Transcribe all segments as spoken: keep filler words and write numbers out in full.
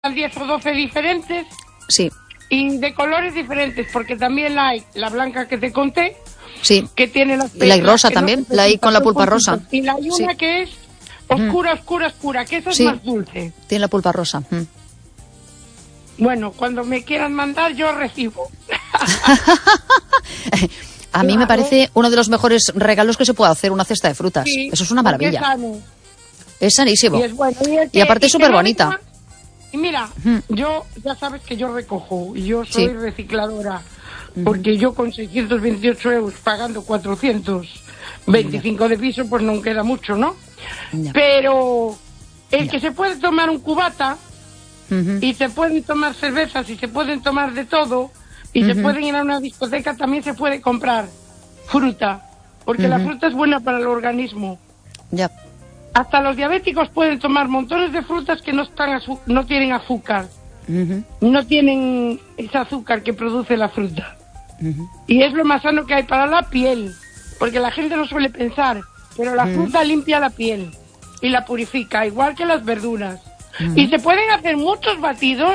diez o doce diferentes. Sí. Y de colores diferentes, porque también la hay la blanca que te conté. Sí. Que tiene las y la hay rosa también, no la hay con la pulpa rosa. Y la hay una sí. que es oscura, oscura, oscura, que esa sí. es más dulce. Tiene la pulpa rosa. Mm. Bueno, cuando me quieran mandar, yo recibo. A mí claro. me parece uno de los mejores regalos que se puede hacer, una cesta de frutas. Sí, eso es una maravilla. Es sano. Es sanísimo. Y, es bueno. y, es que, y aparte es súper bonita. Misma, y mira, uh-huh. yo, ya sabes que yo recojo, y yo soy sí. recicladora, uh-huh. porque yo con seiscientos veintiocho euros pagando cuatrocientos veinticinco uh-huh. de piso, pues no queda mucho, ¿no? Uh-huh. Pero el uh-huh. que se puede tomar un cubata, uh-huh. y se pueden tomar cervezas, y se pueden tomar de todo, y uh-huh. se pueden ir a una discoteca, también se puede comprar fruta, porque uh-huh. la fruta es buena para el organismo. Ya. Yeah. Hasta los diabéticos pueden tomar montones de frutas que no están azu- no tienen azúcar. Uh-huh. No tienen ese azúcar que produce la fruta. Uh-huh. Y es lo más sano que hay para la piel, porque la gente no suele pensar, pero la uh-huh. fruta limpia la piel y la purifica, igual que las verduras. Uh-huh. Y se pueden hacer muchos batidos,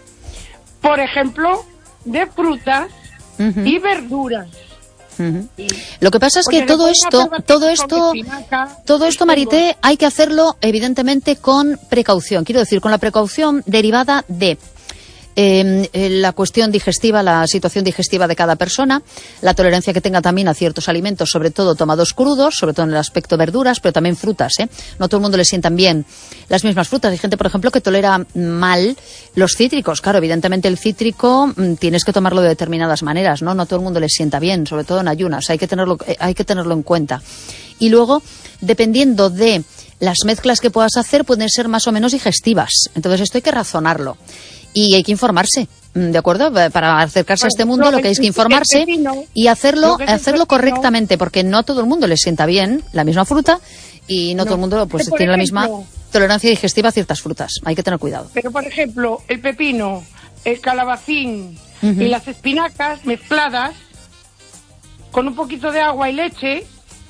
por ejemplo, de frutas uh-huh. y verduras. Uh-huh. Lo que pasa es que todo esto, todo esto, todo esto, Marité, hay que hacerlo evidentemente con precaución. Quiero decir, con la precaución derivada de eh, la cuestión digestiva, la situación digestiva de cada persona, la tolerancia que tenga también a ciertos alimentos, sobre todo tomados crudos, sobre todo en el aspecto verduras, pero también frutas, ¿eh? No todo el mundo le sientan bien las mismas frutas. Hay gente, por ejemplo, que tolera mal los cítricos. Claro, evidentemente el cítrico mmm, tienes que tomarlo de determinadas maneras, ¿no? No todo el mundo le sienta bien, sobre todo en ayunas. Hay que tenerlo, eh, hay que tenerlo en cuenta. Y luego, dependiendo de las mezclas que puedas hacer, pueden ser más o menos digestivas. Entonces esto hay que razonarlo. Y hay que informarse, ¿de acuerdo? Para acercarse a este mundo lo que hay es que informarse y hacerlo hacerlo correctamente, porque no a todo el mundo le sienta bien la misma fruta y no, no. todo el mundo pues tiene ejemplo, la misma tolerancia digestiva a ciertas frutas. Hay que tener cuidado. Pero, por ejemplo, el pepino, el calabacín uh-huh. y las espinacas mezcladas con un poquito de agua y leche,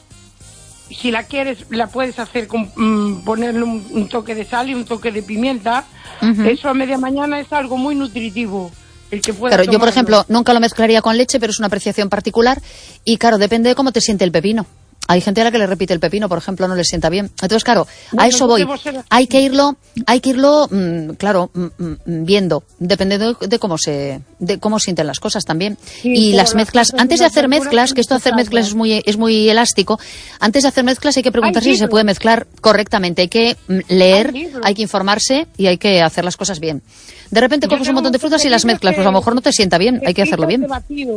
si la quieres, la puedes hacer con mmm, ponerle un, un toque de sal y un toque de pimienta. Uh-huh. Eso a media mañana es algo muy nutritivo. El que pueda claro, tomarlo. Yo, por ejemplo, nunca lo mezclaría con leche, pero es una apreciación particular. Y claro, depende de cómo te siente el pepino. Hay gente a la que le repite el pepino, por ejemplo, no le sienta bien. Entonces, claro, bueno, a eso voy. Hay que irlo, hay que irlo, mmm, claro, mmm, viendo, dependiendo de, de cómo se, de cómo sienten las cosas también. Sí, y las mezclas, antes de hacer mezclas, que esto de hacer mezclas es muy, es muy elástico. Antes de hacer mezclas hay que preguntarse si se puede mezclar correctamente. Hay que leer, hay, hay que informarse y hay que hacer las cosas bien. De repente coges un montón de frutas y las mezclas, pues a lo mejor no te sienta bien. Hay que hacerlo bien.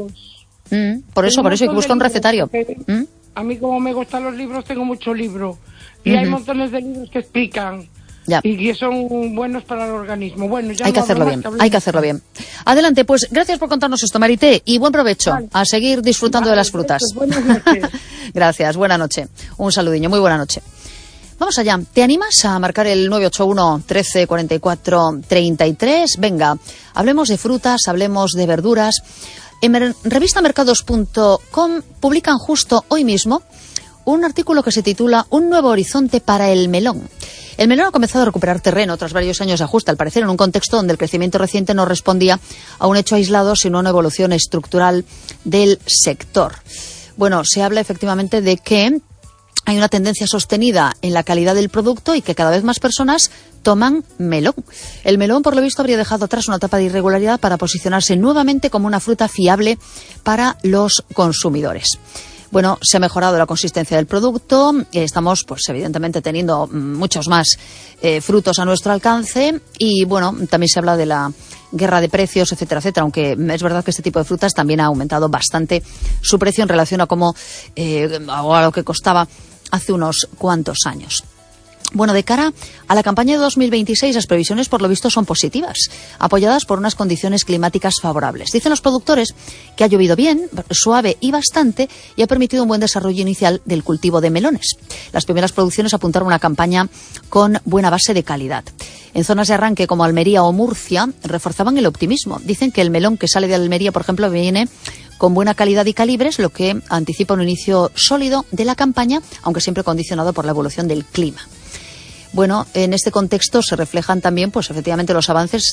Mm, por eso, por eso hay que buscar un recetario. ¿Mm? A mí, como me gustan los libros, tengo muchos libros. Y uh-huh. hay montones de libros que explican. Ya. Y que son buenos para el organismo. Bueno, ya hay que no hacerlo bien, que hay que hacerlo bien. Adelante, pues gracias por contarnos esto, Marité, y buen provecho. Vale. A seguir disfrutando vale, de las frutas. Buenas noches. Gracias, buena noche. Un saludiño, muy buena noche. Vamos allá. ¿Te animas a marcar el nueve ocho uno, trece, cuarenta y cuatro, treinta y tres? Venga, hablemos de frutas, hablemos de verduras. En revista mercados punto com publican justo hoy mismo un artículo que se titula Un nuevo horizonte para el melón. El melón ha comenzado a recuperar terreno tras varios años de ajuste, al parecer en un contexto donde el crecimiento reciente no respondía a un hecho aislado, sino a una evolución estructural del sector. Bueno, se habla efectivamente de que hay una tendencia sostenida en la calidad del producto y que cada vez más personas toman melón. El melón, por lo visto, habría dejado atrás una etapa de irregularidad para posicionarse nuevamente como una fruta fiable para los consumidores. Bueno, se ha mejorado la consistencia del producto, estamos, pues evidentemente, teniendo muchos más eh, frutos a nuestro alcance y, bueno, también se habla de la guerra de precios, etcétera, etcétera, aunque es verdad que este tipo de frutas también ha aumentado bastante su precio en relación a cómo, eh, a lo que costaba hace unos cuantos años. Bueno, de cara a la campaña de dos mil veintiséis, las previsiones, por lo visto, son positivas, apoyadas por unas condiciones climáticas favorables. Dicen los productores que ha llovido bien, suave y bastante, y ha permitido un buen desarrollo inicial del cultivo de melones. Las primeras producciones apuntaron a una campaña con buena base de calidad. En zonas de arranque como Almería o Murcia, reforzaban el optimismo. Dicen que el melón que sale de Almería, por ejemplo, viene con buena calidad y calibres, lo que anticipa un inicio sólido de la campaña, aunque siempre condicionado por la evolución del clima. bueno, en este contexto se reflejan también, pues efectivamente, los avances